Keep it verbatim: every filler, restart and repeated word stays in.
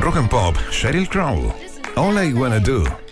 Rock and Pop, Sheryl Crow. All I Wanna Do.